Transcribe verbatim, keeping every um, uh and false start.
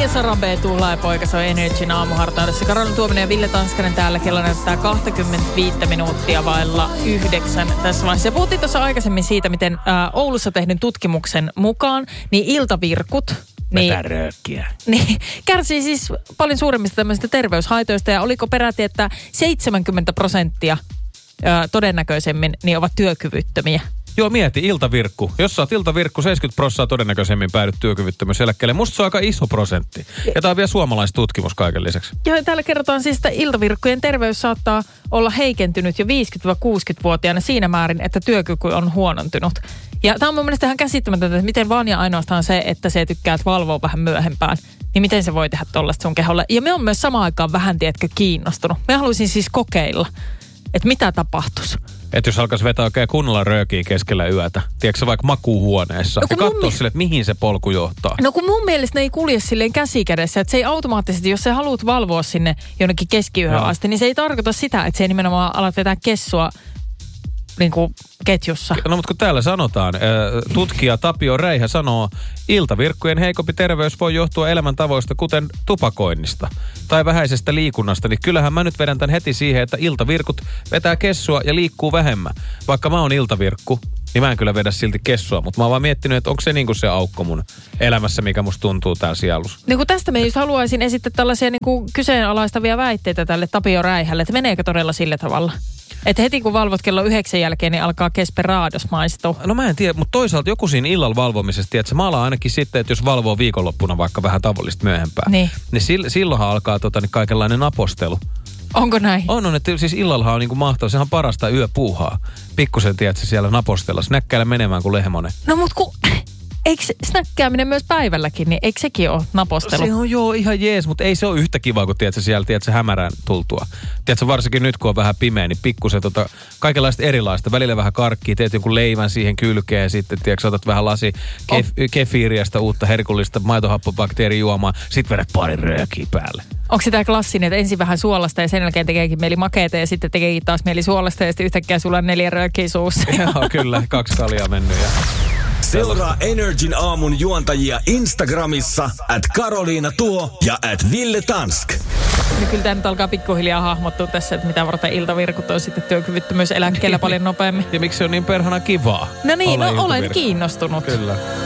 ja Sara B. Tuhlaa ja poika, se on Energyn aamuhartaudessa. Karolina Tuominen ja Ville Tanskanen täällä. Kello näyttää kaksikymmentäviisi minuuttia vailla yhdeksän tässä vaiheessa. Ja puhuttiin tuossa aikaisemmin siitä, miten ää, Oulussa tehdyn tutkimuksen mukaan, niin iltavirkut niin, niin, kärsii siis paljon suuremmista tämmöisistä terveyshaitoista. Ja oliko peräti, että seitsemänkymmentä prosenttia ää, todennäköisemmin niin ovat työkyvyttömiä. Joo, mieti, iltavirkku. Jos sä oot iltavirkku, seitsemänkymmentä prosenttia todennäköisemmin päädyt työkyvyttömyyseläkkeelle. Musta se on aika iso prosentti. Ja tää on vielä suomalaistutkimus kaiken lisäksi. Joo, täällä kerrotaan siis, että iltavirkkujen terveys saattaa olla heikentynyt jo viisikymmentä-kuusikymmentävuotiaana siinä määrin, että työkyky on huonontunut. Ja tää on mun mielestä ihan käsittämätöntä, että miten vaan ja ainoastaan se, että sä tykkäät valvoa vähän myöhempään, niin miten se voi tehdä tollaista sun keholle. Ja me on myös samaan aikaan vähän, tiedätkö, kiinnostunut. Me haluaisin siis kokeilla, että mitä tapahtuisi. Että jos alkaisi vetää oikein kunnolla röökiä keskellä yötä, tiedätkö vaikka makuuhuoneessa, no, ja katsoa mi- sille, että mihin se polku johtaa. No kun mun mielestä ne ei kulje silleen käsikädessä, että se ei automaattisesti, jos sä haluat valvoa sinne jonnekin keskiyöhön no. asti, niin se ei tarkoita sitä, että se ei nimenomaan alat vetää kessua niin kuin ketjussa. No mutta kun täällä sanotaan, tutkija Tapio Räihä sanoo, iltavirkkujen heikompi terveys voi johtua elämäntavoista, kuten tupakoinnista tai vähäisestä liikunnasta, niin kyllähän mä nyt vedän tämän heti siihen, että iltavirkut vetää kessua ja liikkuu vähemmän. Vaikka mä oon iltavirkku, niin mä en kyllä vedä silti kessua, mutta mä oon vaan miettinyt, että onko se niin kuin se aukko mun elämässä, mikä musta tuntuu täällä sielussa. Niin kuin tästä me just haluaisin esittää tällaisia niin kuin kyseenalaistavia väitteitä tälle Tapio Räihälle, että meneekö todella sillä tavalla? Että heti kun valvot kello yhdeksän jälkeen, niin alkaa Kesperados maistua. No mä en tiedä, mutta toisaalta joku siinä illalla valvomisessa, tiedätkö, mä alan ainakin sitten, että jos valvoo viikonloppuna vaikka vähän tavallista myöhempään, niin, niin silloinhan alkaa tota, niin kaikenlainen apostelu. Onko näin? On, on, että siis illallahan on niin kuin mahtavaa, sehän on parasta yöpuuhaa. Pikkusen, tiedätkö, siellä napostella, snäkkäillä menemään kuin lehmonen. No mut kun... Eikö snäkkääminen myös päivälläkin, niin eikö sekin ole napostelu? Se on joo ihan jees, mutta ei se ole yhtä kivaa kuin tiedätkö, siellä tiedätkö, hämärään tultua. Tiedätkö, varsinkin nyt kun on vähän pimeä, niin pikkusen tota, kaikenlaista erilaista. Välillä vähän karkkia, teet jonkun leivän siihen kylkeen, sitten tiedätkö, otat vähän lasi kef, oh. kefiiriästä uutta herkullista maitohappobakteerijuomaa, sitten vedät pari röökiä päälle. Onko se tämä klassinen, että ensin vähän suolasta ja sen jälkeen tekeekin mieli makeeta ja sitten tekeekin taas mieli suolasta ja sitten yhtäkkiä sulla on neljä röökiä suussa? Joo, kyllä, kaksi kaljaa mennyt ja... Seuraa Energin aamun juontajia Instagramissa at Karoliina Tuo ja at Ville Tansk. No kyllä tämä nyt alkaa pikkuhiljaa hahmottua tässä, että mitä varten iltavirkut on sitten työkyvyttömyyseläkkeellä paljon nopeammin. Ja miksi se on niin perhana kivaa? No niin, no olen kiinnostunut. Kyllä.